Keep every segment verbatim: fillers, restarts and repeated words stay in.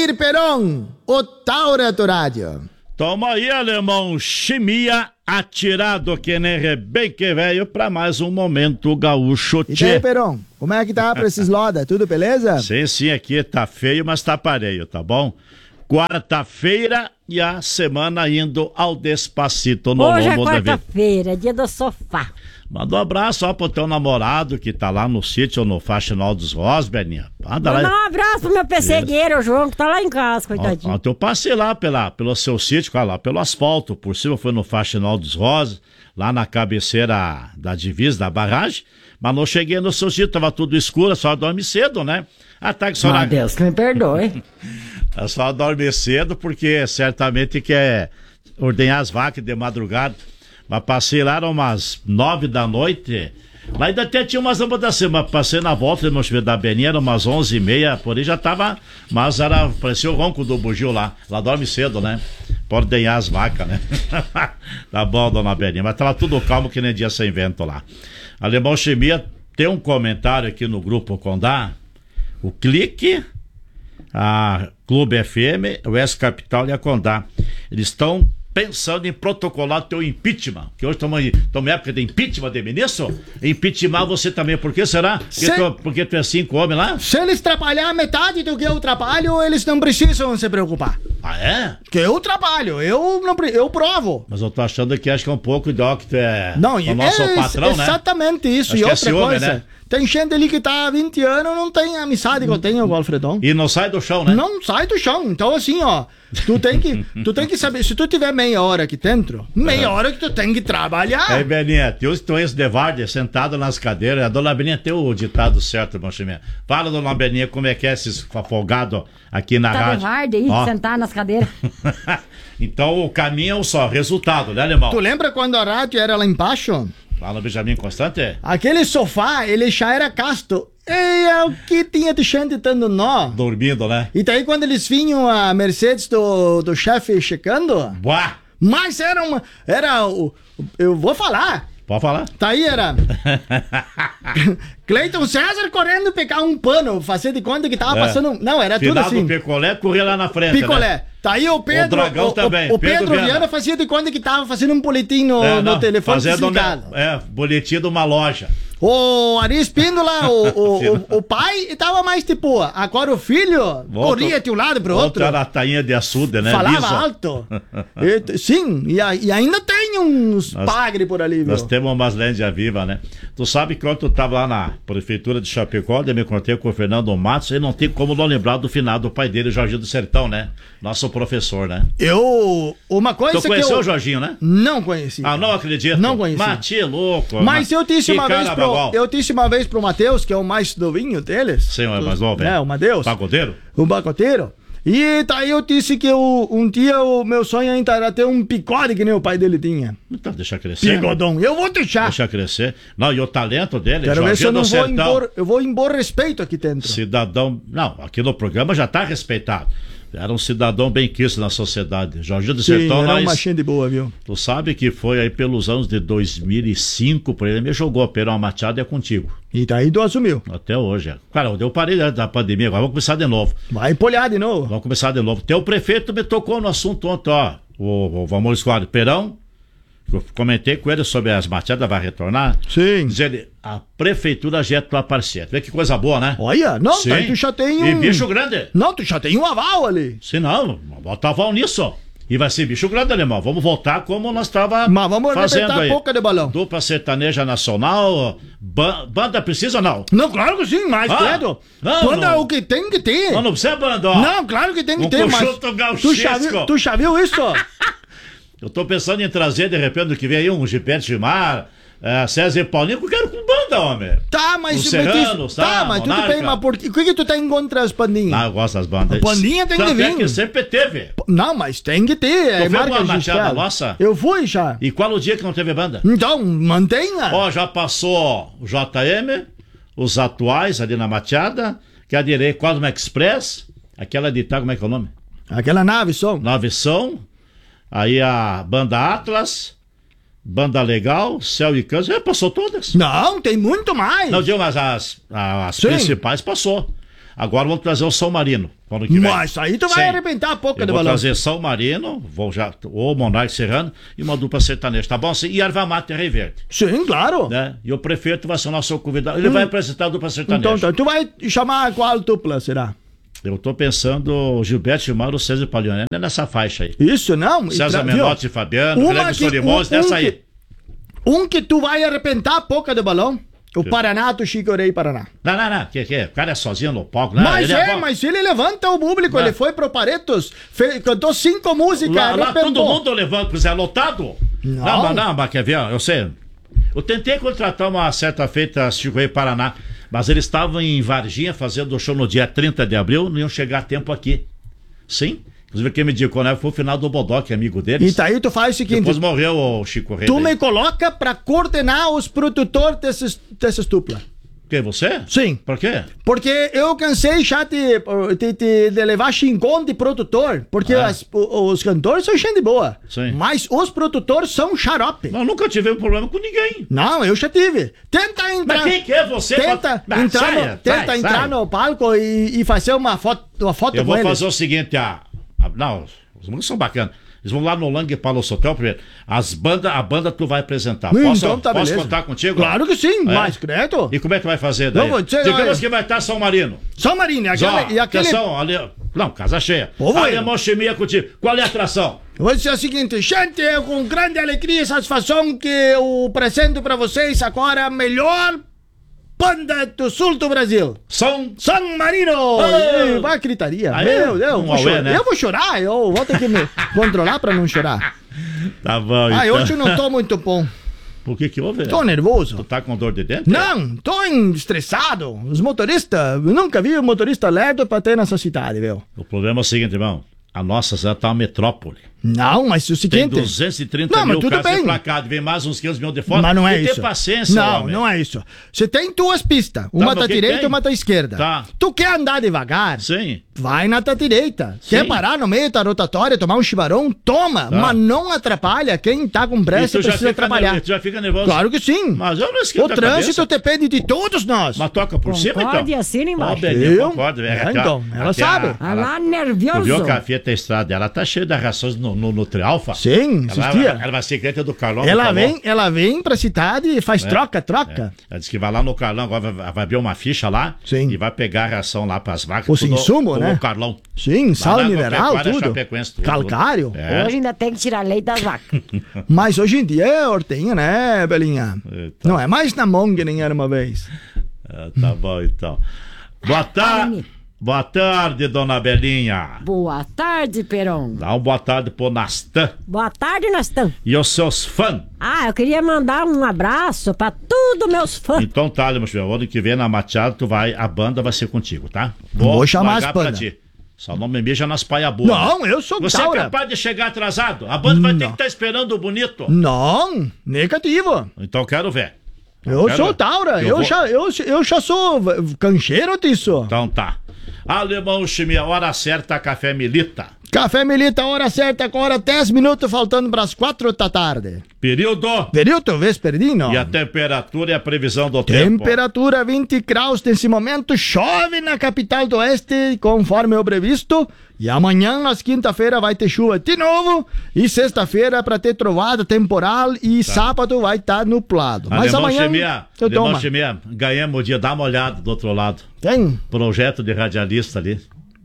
Edir Peron, o Taura do Rádio. Toma aí, alemão, chimia atirado que nem rebenque velho pra mais um Momento Gaúcho. E aí, Peron, como é que tá pra esses loda? Tudo beleza? Sim, sim, aqui tá feio, mas tá pareio, tá bom? Quarta-feira e a semana indo ao Despacito no Hoje lombo é da vida. quarta-feira, dia do sofá. Manda um abraço ó pro teu namorado que tá lá no sítio no Faxinal dos Ross, Beninha. Manda lá. Manda um abraço pro meu pessegueiro, o João, que tá lá em casa, coitadinho. Ontem eu passei lá pela, pelo seu sítio, cara, lá pelo asfalto, por cima foi no Faxinal dos Rosas, lá na cabeceira da divisa, da barragem, mas não cheguei no seu sítio, tava tudo escuro, a senhora dorme cedo, né? Ah, tá que a senhora... Meu Deus, que me perdoe. A senhora dorme cedo porque certamente quer ordenhar as vacas de madrugada, mas passei lá, eram umas nove da noite... Lá ainda até tinha umas lâmpadas assim, mas passei na volta da Beninha, era umas onze e meia, por aí já tava, mas era, parecia o ronco do bugio lá, lá dorme cedo, né? Pode ordenhar as vacas, né? Tá bom, dona Beninha, mas tava tudo calmo que nem dia sem vento lá. Alemão Chimia, tem um comentário aqui no Grupo Condá, o Clique, a Clube F M, o S Capital e a Condá, eles estão pensando em protocolar teu impeachment, que hoje estamos em época de impeachment de ministro, impeachment você também, por que será? Porque, Se... tu, porque tu é cinco homens lá? Se eles trabalhar metade do que eu trabalho, eles não precisam se preocupar. Ah, é? Que eu trabalho, eu não eu provo. Mas eu tô achando que acho que é um pouco de ó, que tu é não, o nosso é patrão, né? Exatamente isso, acho e que é outra ciúme, coisa, né? Tem gente ali que tá há vinte anos, não tem a amizade que eu tenho com o Alfredão. E não sai do chão, né? Não sai do chão. Então, assim, ó, tu tem que, tu tem que saber, se tu tiver meia hora aqui dentro, meia hora que tu tem que trabalhar. Aí, Beninha, tem os tons de Varde sentado nas cadeiras. A dona Beninha tem o ditado certo, irmão Chimia. Fala, dona Beninha, como é que é esses afogados aqui na tá rádio. Tá de Varde aí, ó. Sentar nas cadeiras. Então, o caminho é um só, resultado, né, alemão? Tu lembra quando a rádio era lá embaixo? Lá no Benjamin Constante? Aquele sofá, ele já era casto. E é o que tinha de gente dando nó. Dormindo, né? E daí quando eles vinham a Mercedes do, do chefe checando... Buá! Mas era uma... Era o... Eu vou falar. Pode falar. Tá aí, era... Cleiton César correndo pegar um pano, fazer de conta que tava é. passando... Não, era Final tudo assim. do picolé, corria lá na frente, Picolé. Né? Tá aí o Pedro... O Dragão o, também. O, o Pedro, Pedro Viana. Viana fazia de conta que tava fazendo um boletim no, é, no não, telefone desligado. É, boletim de uma loja. O Ari Espíndola, o, o, o, o pai tava mais tipo, agora o filho volta, corria de um lado pro outro. Outra tainha de açude, né? Falava Liso. alto. e, sim, e, a, e ainda tem uns nós, pagre por ali, viu? Nós temos umas lendas vivas, né? Tu sabe que quando tu tava lá na prefeitura de Chapecó, eu me contei com o Fernando Matos, e não tem como não lembrar do finado do pai dele, o Jorginho do Sertão, né? Nosso professor, né? Eu... Uma coisa tu conheceu que eu... o Jorginho, né? Não conheci. Ah, não acredito. Não conheci. Mati, louco. Mas eu disse uma vez pro... Bom. Eu disse uma vez pro Matheus, que é o mais novinho deles. Sim, é o mais novo, é. É, o Matheus. Pagodeiro? O Bacoteiro. E daí eu disse que eu, um dia o meu sonho ainda era ter um picode que nem o pai dele tinha. Então deixa crescer. Bigodão, eu vou deixar. Deixa crescer. Não, e o talento dele, Quero ver se eu não vou Sertão, impor, eu vou impor respeito aqui dentro. Cidadão, não, aqui no programa já tá respeitado. Era um cidadão bem quisto na sociedade. Jorginho do Sim, Sertão, era nós... uma gente boa, viu? Tu sabe que foi aí pelos anos de dois mil e cinco, por ele me jogou, Perão Machado é contigo. E daí tu assumiu. Até hoje, é. Cara, eu parei da pandemia, agora vamos começar de novo. Vai polhar de novo. Vamos começar de novo. Teu prefeito me tocou no assunto ontem, ó. O, o Vamos Escolher Perão, eu comentei com ele sobre as machadas, vai retornar. Sim. Diz ele, a prefeitura já é tua parceira. Vê que coisa boa, né? Olha, não, Sim. daí tu já tem um... E bicho grande. Não, tu já tem um aval ali. Sim, não, bota aval nisso. E vai ser bicho grande, alemão. Vamos voltar como nós estávamos Mas vamos fazendo aí. Boca de balão. Dupla sertaneja nacional, ba banda precisa ou não? Não, claro que sim, mas ah, credo. Não, banda não. é o que tem que ter. Não, não precisa banda, ó. Não, claro que tem que um ter, mas... Tu já, viu, tu já viu isso? Eu tô pensando em trazer, de repente, que vem aí um Gilberto Gilmar, uh, César e Paulinho, que eu quero com banda, homem. Tá, mas... Os Serranos, tá, tá, mas tudo bem, mas por que, o que tu tem contra as pandinhas? Ah, eu gosto das bandas. A pandinha tem Tanto que vir. É que sempre teve. Não, mas tem que ter. É tu marca foi uma machada registrada. nossa? Eu fui já. E qual o dia que não teve banda? Então, mantenha. Ó, já passou o J M, os atuais ali na Machada, que a direita, Cosmo Express, aquela de Itaú, como é que é o nome? Aquela nave som. Nave som. Aí a banda Atlas, banda Legal, Céu e Câncer, já passou todas. Não, tem muito mais. Não, digo, mas as, as principais passou. Agora vamos trazer o São Marino. Ano que vem. Mas aí tu vai Sim. arrebentar a boca Eu de vou balão. trazer São Marino, vou já, o Monarque Serrano e uma dupla sertaneja, tá bom? Sim, e Erva Mate Rei Verde, Sim, claro. né? E o prefeito vai ser o nosso convidado. Ele vai apresentar a dupla sertaneja. Então, tá. Tu vai chamar qual dupla, será? Eu tô pensando Gilberto Gilmar ou César Palhone, é nessa faixa aí. Isso, não. César Tra- viu? Menotti e Fabiano, Uma Guilherme que- Solimões, um- um nessa aí. que- Um que tu vai arrebentar a boca de balão. O Paraná, tu Chico Rei Paraná. Não, não, não, que, que, o cara é sozinho no palco, não, Mas ele é, bom. mas ele levanta o público. Não. Ele foi pro Paretos, fe- cantou cinco músicas, Lá, lá arrebentou. todo mundo levando, Zé, lotado? Não. Não, mas não, mas quer ver, eu sei. Eu tentei contratar uma certa feita Chico Rei Paraná, mas eles estavam em Varginha fazendo o show no dia trinta de abril, não iam chegar a tempo aqui. Sim, inclusive quem me indicou, né, foi o final do Bodoc, amigo deles. E aí tu faz o seguinte, Depois morreu o Chico Rei. tu daí. me coloca pra coordenar os produtores desses, dessas duplas. Quem, você? Sim. Por quê? Porque eu cansei já de, de, de, de levar xingão de produtor. Porque Ah. as- o- os cantores são gente boa. Sim. Mas os produtores são xarope. Nós nunca tivemos problema com ninguém. Não, eu já tive. Tenta entrar. Mas quem que é você? Tenta Ah, entrar, saia, no, tenta sai, entrar sai. no palco e, e fazer uma foto, uma foto Eu com vou eles. fazer o seguinte, a, a- não, os músicos são bacanas. Eles vão lá no Lang Palace Hotel primeiro. As bandas, a banda tu vai apresentar. Hum, Posso, então tá, posso beleza. contar contigo? Claro que sim, É? mas credo. E como é que vai fazer daí? Eu vou dizer, Digamos olha- que vai estar São Marino. São Marino, e Só, aquele, e aquele... atenção, ali, não, casa cheia. Ô, bueno. Alemão Chimia contigo. Qual é a atração? Eu vou dizer o seguinte, gente, é com grande alegria e satisfação que eu apresento pra vocês agora a melhor banda do sul do Brasil. São... San Marino! Ah! Ei, vai gritaria. Ah, é? Meu Deus, Um vou auê, chorar. né? Eu vou chorar, eu vou ter que me controlar pra não chorar. Tá bom, Ah, então. hoje eu não tô muito bom. Por que que houve? Tô nervoso. Tu tá com dor de dente? Não, tô em- estressado. Os motoristas, eu nunca vi um motorista lerdo pra ter nessa cidade, viu? O problema é o seguinte, irmão. A nossa cidade tá uma metrópole. Não, mas é o Tem seguinte... duzentos e trinta Não, mas mil tudo carros bem. emplacados, vem mais uns quinhentos mil de fora. Mas não é Tem que isso. ter paciência, Não, homem. não é isso. Você tem duas pistas. Uma mas da o que direita tem? e uma da esquerda. Tá. Tu quer andar devagar? Sim. Vai na da direita. Sim. Quer parar no meio da rotatória, tomar um chimarrão? Toma. Tá. Mas não atrapalha. Quem tá com E pressa tu já precisa fica trabalhar. nervoso, tu já fica nervoso. Claro que sim. Mas eu não esquento O a trânsito cabeça. depende de todos nós. Mas toca por cima, então? Concorde e assina embaixo. Ó, Belinha, Eu? concordo. É, aquela- então, ela até sabe. a- Ah lá, Tu viu nervioso. que a Fiat Estrada, ela tá cheia de rações no, no, no Trialfa? Sim, Ela, assistia. ela, ela vai ser cliente do Carlão. Ela falou. vem, ela vem pra cidade e faz troca, troca. Ela disse que vai lá no Carlão, agora vai, vai abrir uma ficha lá. Sim. E vai pegar a ração lá pras vacas. Os tudo insumos, com né? O Carlão. Sim, sal Lá na mineral, agropecuária tudo. Chapecoense, tudo. Calcário. É. Hoje ainda tem que tirar leite das vacas. Mas hoje em dia é hortinha, né, Belinha? Eita. Não é mais na mão que nem era uma vez. Ah, tá bom, então. Boa tarde. Boa tarde, dona Belinha. Boa tarde, Peron. Dá uma boa tarde pro Nastan Boa tarde, Nastão. e os seus fãs. Ah, eu queria mandar um abraço pra todos meus fãs. Então tá, meu filho, ano que vem na Machado, tu vai, a banda vai ser contigo, tá? Vou chamar largar as pra bandas. ti. Só não me beija nas paia boas. Não, eu sou Você Taura. é capaz de chegar atrasado? A banda vai ter Não. que estar esperando o bonito. Não, negativo. Então quero ver. Eu Quero sou ver. Taura. Eu Eu, vou- já, eu, eu já sou cancheiro disso. Então tá. Alemão Chimia, hora certa, café Milita. Café Milita, hora certa, agora dez minutos faltando para as quatro da tarde. Período Período vespertino. e a temperatura e a previsão do tempo. Temperatura vinte graus nesse momento, chove na capital do oeste, conforme o previsto. E amanhã, nas quinta-feira, vai ter chuva de novo. E sexta-feira, para ter trovada temporal. E sábado vai estar nublado. Mas Alemão amanhã, Chimia, eu Alemão tomo. Chimia, ganhamos o dia, dá uma olhada do outro lado. Tem? Projeto de radialista ali.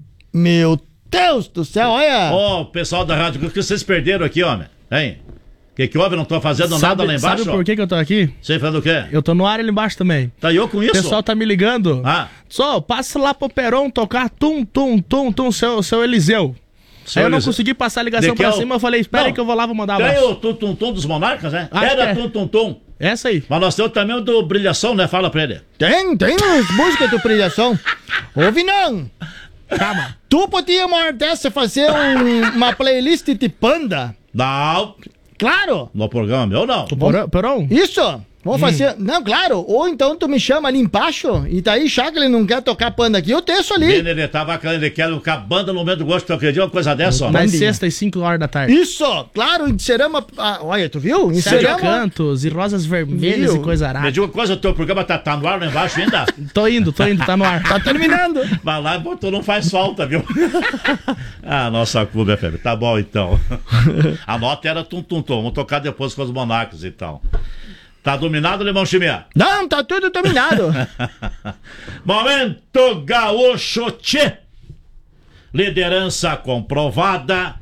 Meu Deus do céu, olha. Ô, pessoal da rádio, o que vocês perderam aqui, homem? Hein? O que que houve? Não tô fazendo nada lá embaixo? Sabe por que que eu tô aqui? Você fazendo o quê? Eu tô no ar ali embaixo também. Tá eu com O isso? pessoal tá me ligando. Ah. Só, passa lá pro Peron tocar tum, tum, tum, tum, seu, seu Eliseu. Seu Aí eu não Eliseu. consegui passar a ligação De que pra é o- cima, eu falei, espera aí Não. que eu vou lá, vou mandar um Tem abraço. o Tum Tum Tum dos Monarcas, né? Acho Era que é. Tum Tum Tum. Essa aí. Mas nós temos também o do Brilhação, né? Fala pra ele. Tem, tem as músicas do Brilhação. Ouve não. Calma. Tu podia uma hora dessa fazer um- uma playlist de panda? Não. Claro. No programa meu, não. O Peron? Peron? Isso. Vamos fazer. Não, claro. Ou então tu me chama ali embaixo e daí, já que ele não quer tocar panda aqui, eu desço ali. Ele, ele tava querendo, ele quer tocar banda no momento do gosto, tu acredita uma coisa dessa, ó? Nas sextas, cinco horas da tarde. Isso, claro, enceramos. Ah, olha, tu viu? Sete Enceramos. cantos e rosas vermelhas Viu? e coisa Me arada. diga uma coisa, o teu programa tá, tá no ar lá embaixo ainda? Tô indo, tô indo, tá no ar. Tá terminando. Vai lá, botou, não faz falta, viu? Ah, nossa Clube F M. Tá bom, então. A nota era tum-tum-tum. Vamos tocar depois com os monarcas, então. Tá dominado, Limão Chimia? Não, tá tudo dominado. Momento Gaúcho Tchê. Liderança comprovada.